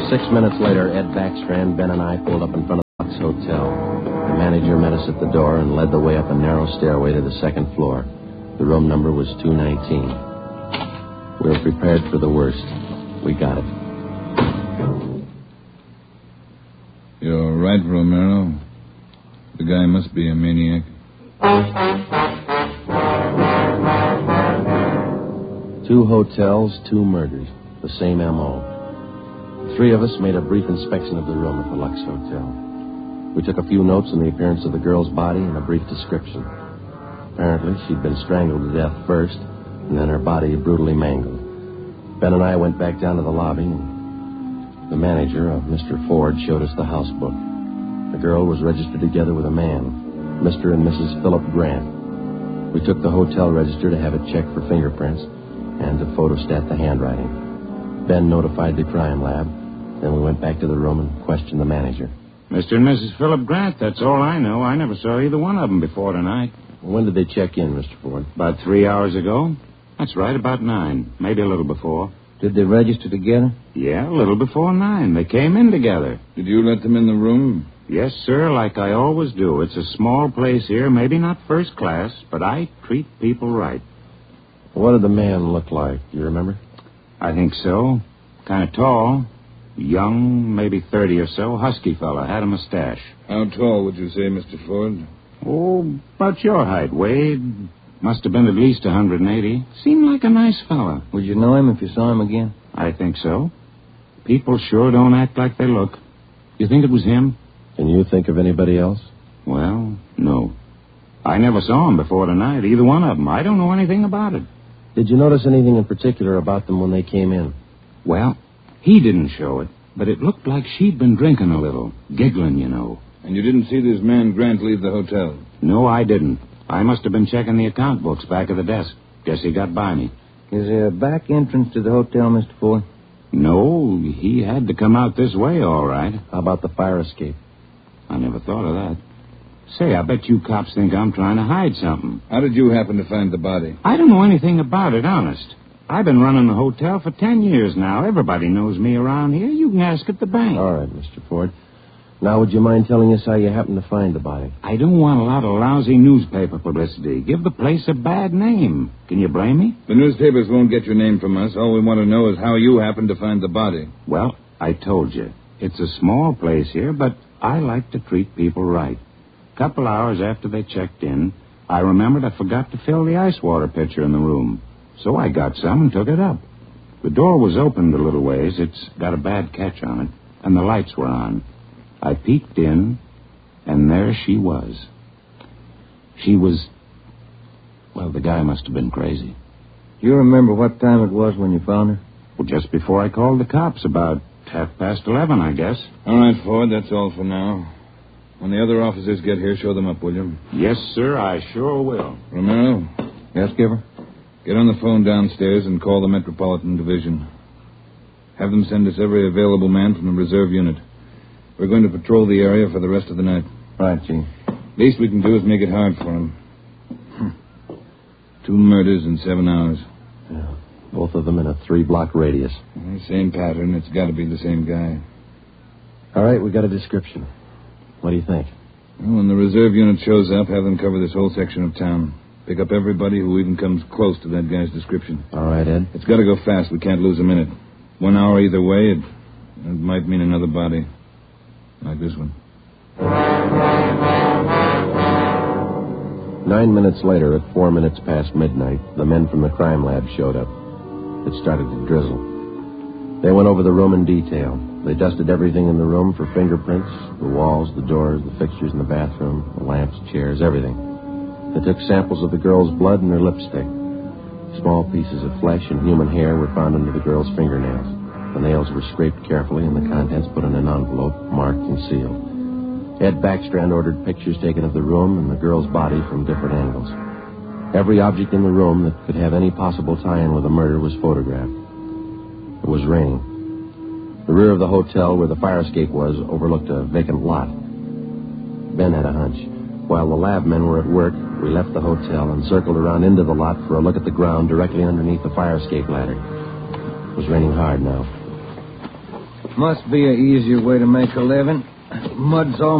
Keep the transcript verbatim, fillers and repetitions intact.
Six minutes later, Ed Backstrand, Ben, and I pulled up in front of the Lux Hotel. The manager met us at the door and led the way up a narrow stairway to the second floor. The room number was two nineteen. We were prepared for the worst. We got it. You're right, Romero. The guy must be a maniac. Two hotels, two murders. The same M O. Three of us made a brief inspection of the room at the Lux Hotel. We took a few notes on the appearance of the girl's body and a brief description. Apparently, she'd been strangled to death first, and then her body brutally mangled. Ben and I went back down to the lobby, and the manager, uh, Mister Ford, showed us the house book. The girl was registered together with a man, Mister and Missus Philip Grant. We took the hotel register to have it checked for fingerprints and to photostat the handwriting. Ben notified the crime lab. Then we went back to the room and questioned the manager. Mister and Missus Philip Grant, that's all I know. I never saw either one of them before tonight. When did they check in, Mister Ford? About three hours ago. That's right, about nine. Maybe a little before. Did they register together? Yeah, a little before nine. They came in together. Did you let them in the room? Yes, sir, like I always do. It's a small place here, maybe not first class, but I treat people right. What did the man look like? Do you remember? I think so. Kind of tall. Young, maybe thirty or so. Husky fella. Had a mustache. How tall would you say, Mister Ford? Oh, about your height, Wade. Must have been at least one hundred eighty. Seemed like a nice fella. Would you know him if you saw him again? I think so. People sure don't act like they look. You think it was him? Can you think of anybody else? Well, no. I never saw him before tonight, either one of them. I don't know anything about it. Did you notice anything in particular about them when they came in? Well, he didn't show it, but it looked like she'd been drinking a little. Giggling, you know. And you didn't see this man Grant leave the hotel? No, I didn't. I must have been checking the account books back of the desk. Guess he got by me. Is there a back entrance to the hotel, Mister Ford? No, he had to come out this way, all right. How about the fire escape? I never thought of that. Say, I bet you cops think I'm trying to hide something. How did you happen to find the body? I don't know anything about it, honest. I've been running the hotel for ten years now. Everybody knows me around here. You can ask at the bank. All right, Mister Ford. Now, would you mind telling us how you happened to find the body? I don't want a lot of lousy newspaper publicity. Give the place a bad name. Can you blame me? The newspapers won't get your name from us. All we want to know is how you happened to find the body. Well, I told you. It's a small place here, but I like to treat people right. A couple hours after they checked in, I remembered I forgot to fill the ice water pitcher in the room. So I got some and took it up. The door was opened a little ways. It's got a bad catch on it, and the lights were on. I peeked in, and there she was. She was... Well, the guy must have been crazy. Do you remember what time it was when you found her? Well, just before I called the cops, about half past eleven, I guess. All right, Ford, that's all for now. When the other officers get here, show them up, will you? Yes, sir, I sure will. Romero? Yes, Skipper? Get on the phone downstairs and call the Metropolitan Division. Have them send us every available man from the reserve unit. We're going to patrol the area for the rest of the night. Right, Chief. Least we can do is make it hard for them. Two murders in seven hours. Yeah, both of them in a three-block radius. Same pattern. It's got to be the same guy. All right, we got a description. What do you think? Well, when the reserve unit shows up, have them cover this whole section of town. Pick up everybody who even comes close to that guy's description. All right, Ed. It's got to go fast. We can't lose a minute. One hour either way, it, it might mean another body. Like this one. Nine minutes later, at four minutes past midnight, the men from the crime lab showed up. It started to drizzle. They went over the room in detail. They dusted everything in the room for fingerprints, the walls, the doors, the fixtures in the bathroom, the lamps, chairs, everything. They took samples of the girl's blood and her lipstick. Small pieces of flesh and human hair were found under the girl's fingernails. The nails were scraped carefully and the contents put in an envelope, marked and sealed. Ed Backstrand ordered pictures taken of the room and the girl's body from different angles. Every object in the room that could have any possible tie-in with the murder was photographed. It was raining. The rear of the hotel where the fire escape was overlooked a vacant lot. Ben had a hunch. While the lab men were at work, we left the hotel and circled around into the lot for a look at the ground directly underneath the fire escape ladder. It was raining hard now. Must be an easier way to make a living. Mud's all